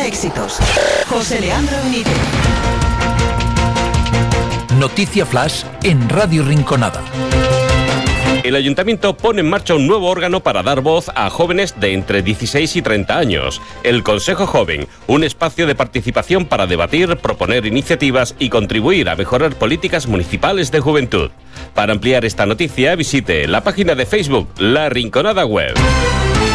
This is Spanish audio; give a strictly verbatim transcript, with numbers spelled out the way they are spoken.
Rinconada Éxitos. José Leandro Benítez. Noticia Flash en Radio Rinconada. El Ayuntamiento pone en marcha un nuevo órgano para dar voz a jóvenes de entre dieciséis y treinta años. El Consejo Joven, un espacio de participación para debatir, proponer iniciativas y contribuir a mejorar políticas municipales de juventud. Para ampliar esta noticia, visite la página de Facebook La Rinconada Web.